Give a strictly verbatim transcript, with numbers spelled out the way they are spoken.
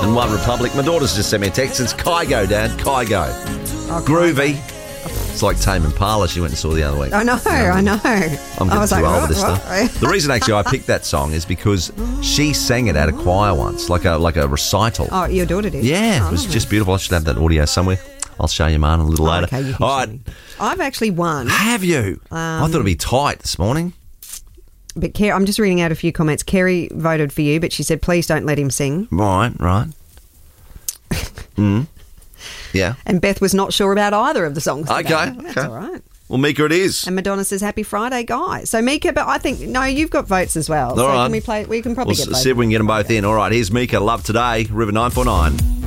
and One Republic. My daughter's just sent me a text. It's Kygo, Dad. Kygo. Oh, Groovy. It's like Tame Impala she went and saw the other week. I know, I know. I'm I getting was too like, old what, for this what? stuff. The reason actually I picked that song is because she sang it at a choir once, like a like a recital. Oh, your daughter did? Yeah, oh, it was lovely. just beautiful. I should have that audio somewhere. I'll show you mine a little Oh, later. okay, you can All show right. me. I've actually won. Have you? Um, I thought it'd be tight this morning. But Ker- I'm just reading out a few comments. Kerry voted for you, but she said, please don't let him sing. Right, right. mm. Yeah. And Beth was not sure about either of the songs. Okay, today. Well, that's okay. all right. Well, Mika, it is. And Madonna says, happy Friday, guys. So, Mika, but I think, no, you've got votes as well. All so right. can we play? We can probably We'll get both. see if we can get them both in. All right, here's Mika. Love Today, River nine four nine.